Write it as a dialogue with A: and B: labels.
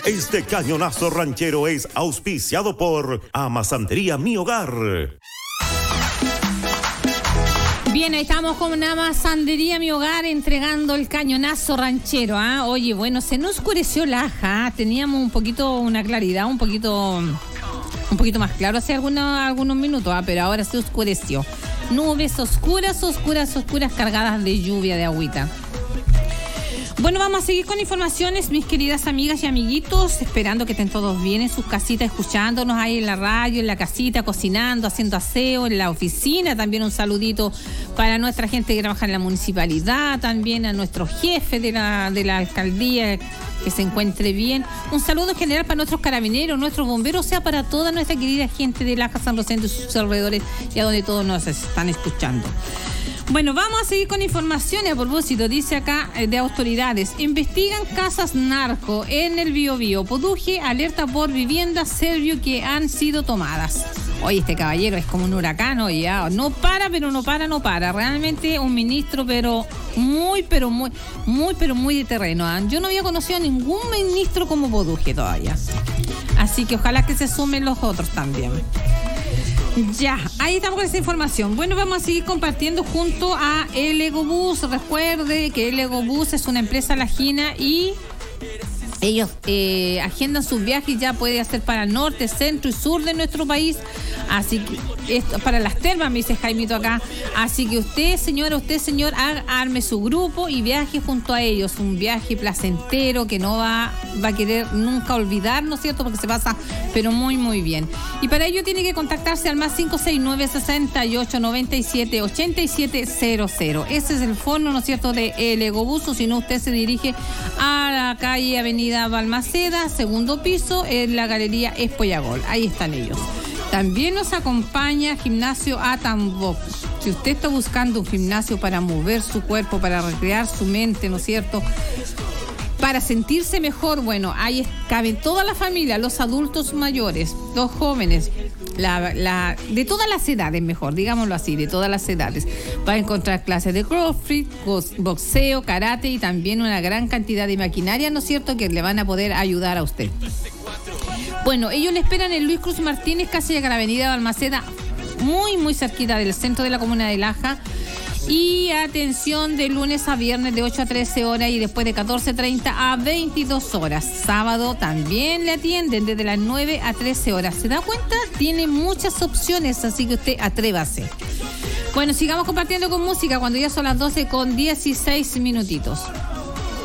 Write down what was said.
A: Este cañonazo ranchero es auspiciado por Amasandería Mi Hogar.
B: Bien, ahí estamos con Amasandería Mi Hogar entregando el cañonazo ranchero. Oye, bueno, se nos oscureció la aja. Teníamos una claridad, un poquito más claro hace algunos minutos, pero ahora se oscureció. Nubes oscuras cargadas de lluvia, de agüita. Bueno, vamos a seguir con informaciones, mis queridas amigas y amiguitos, esperando que estén todos bien en sus casitas, escuchándonos ahí en la radio, en la casita, cocinando, haciendo aseo, en la oficina. También un saludito para nuestra gente que trabaja en la municipalidad, también a nuestro jefe de la alcaldía, que se encuentre bien. Un saludo en general para nuestros carabineros, nuestros bomberos, o sea, para toda nuestra querida gente de Laja, San Rosendo y sus alrededores, y a donde todos nos están escuchando. Bueno, vamos a seguir con informaciones. A propósito, dice acá de autoridades: investigan casas narco en el Biobío. Poduje alerta por viviendas serbio que han sido tomadas. Oye, este caballero es como un huracán, oye, no para. Realmente un ministro, pero muy de terreno. Yo no había conocido a ningún ministro como Poduje todavía. Así que ojalá que se sumen los otros también. Ya, ahí estamos con esa información. Bueno, vamos a seguir compartiendo junto a El Egobús. Recuerde que El Egobús es una empresa lajina y ellos agendan sus viajes, ya puede hacer para el norte, centro y sur de nuestro país. Así que esto para las termas, me dice Jaimito acá. Así que usted, señor, arme su grupo y viaje junto a ellos. Un viaje placentero que no va a querer nunca olvidar, ¿no es cierto? Porque se pasa, pero muy bien. Y para ello tiene que contactarse al más 569-6897-8700. Ese es el fono, ¿no es cierto?, de El Egobús. O si no, usted se dirige a la calle Avenida Balmaceda, segundo piso, en la Galería Espollagol. Ahí están ellos. También nos acompaña Gimnasio Atambok. Si usted está buscando un gimnasio para mover su cuerpo, para recrear su mente, ¿no es cierto?, para sentirse mejor, bueno, ahí cabe toda la familia, los adultos mayores, los jóvenes, de todas las edades, mejor, digámoslo así, de todas las edades. Va a encontrar clases de crossfit, boxeo, karate y también una gran cantidad de maquinaria, ¿no es cierto?, que le van a poder ayudar a usted. Bueno, ellos le esperan en Luis Cruz Martínez, casi a la avenida Balmaceda, muy cerquita del centro de la comuna de Laja. Y atención, de lunes a viernes de 8 a 13 horas y después de 14:30 a 22 horas. Sábado también le atienden desde las 9 a 13 horas. ¿Se da cuenta? Tiene muchas opciones, así que usted atrévase. Bueno, sigamos compartiendo con música cuando ya son las 12:16.